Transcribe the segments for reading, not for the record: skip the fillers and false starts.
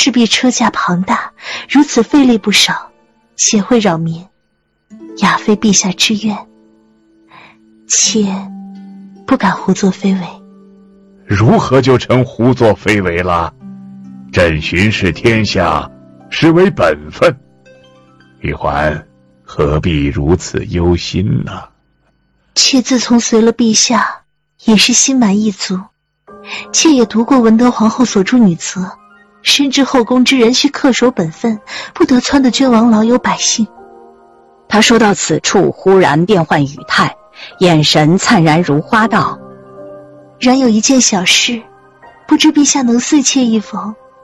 势必车驾庞大，如此费力不少，且会扰民，亚非陛下之愿，妾不敢胡作非为。 如何就成胡作非为了？朕巡视天下，实为本分。玉环，何必如此忧心呢？ 妾自从随了陛下，也是心满意足。妾也读过文德皇后所著女则，深知后宫之人须恪守本分，不得撺掇君王劳有百姓。 他说到此处，忽然变换语态，眼神灿然如花，道： 然有一件小事，不知陛下能遂妾一否？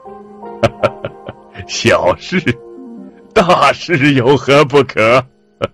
小事，大事有何不可？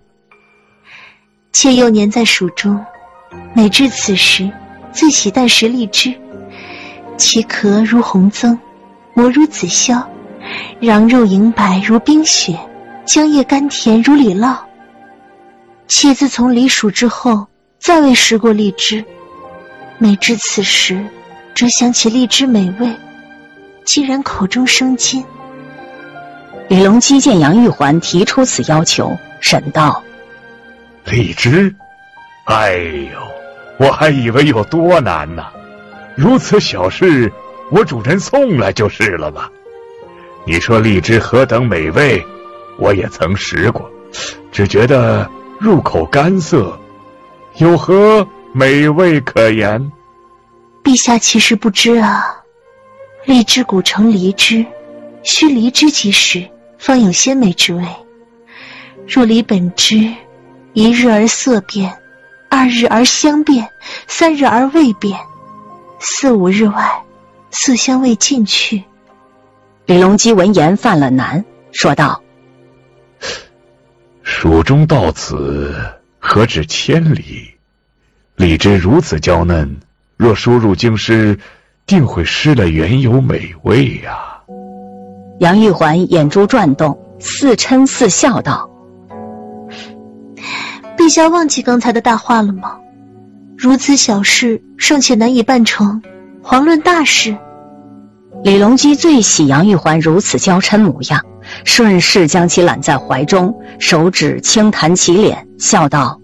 妾幼年在蜀中，每至此时，最喜啖食荔枝，其壳如红增，膜如紫霄，瓤肉莹白如冰雪，浆液甘甜如李酪。妾自从离蜀之后，再未食过荔枝，每至此时，则想起荔枝美味，竟然口中生津。 李隆基见杨玉环提出此要求，沈道： 荔枝？哎呦，我还以为有多难呢。如此小事，我主人送来就是了吧。你说荔枝何等美味，我也曾食过，只觉得入口干涩，有何美味可言？ 陛下其实不知啊，荔枝古称梨枝，须梨枝即食，方有鲜美之味。若梨本枝，一日而色变，2日而香变，3日而味变，4、5日外，色香味尽去。 李隆基闻言犯了难，说道： 蜀中到此，何止千里？荔枝如此娇嫩，若输入京师，定会失了原有美味呀。 杨玉环眼珠转动，似嗔似笑道： 陛下忘记刚才的大话了吗？如此小事尚且难以办成，遑论大事。 李隆基最喜杨玉环如此娇嗔模样，顺势将其揽在怀中，手指轻弹其脸，笑道：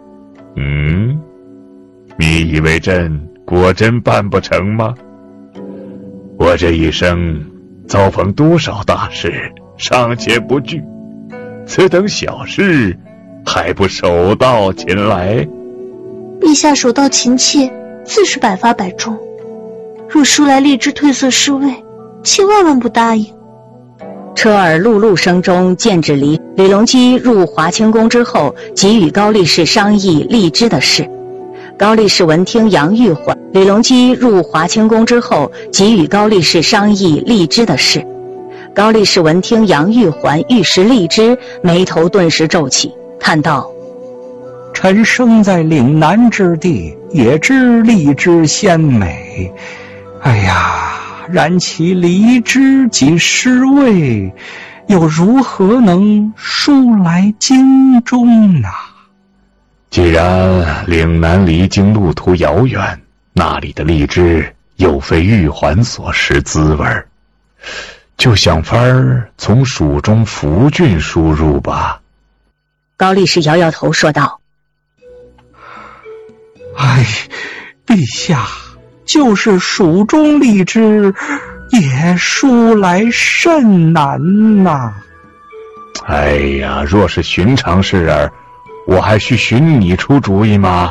你以为朕果真办不成吗？我这一生遭逢多少大事，尚且不惧，此等小事还不手到擒来？ 陛下手到擒妾，自是百发百中。若输来荔枝褪色失味，妾万万不答应。 车耳辘辘声中，见至李隆基入华清宫之后，即与高力士商议荔枝的事。高力士闻听杨玉环李隆基入华清宫之后，即与高力士商议荔枝的事。高力士闻听杨玉环欲食荔枝，眉头顿时皱起，叹道： 臣生在岭南之地，也知荔枝鲜美。哎呀，然其梨枝及诗味，又如何能书来京中呢？ 既然岭南离京路途遥远，那里的荔枝又非玉环所食滋味，就想法儿从蜀中福郡输入吧。 高力士摇摇头说道： 哎，陛下，就是蜀中荔枝，也输来甚难呐。 哎呀，若是寻常事儿，我还需寻你出主意吗？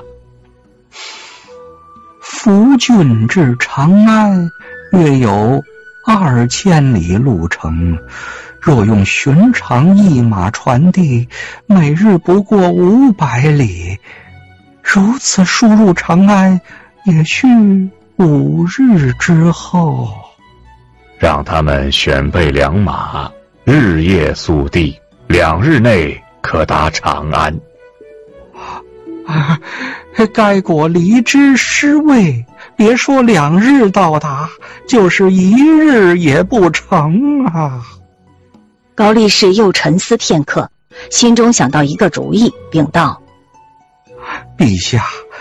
福郡至长安，约有2000里路程。若用寻常一马传递，每日不过500里。如此输入长安，也需5日之后。 让他们选备良马，日夜速递，2日内可达长安。 该果梨枝失味，别说2日到达，就是1日也不成啊。 高力士又沉思片刻，心中想到一个主意，并道： 陛下，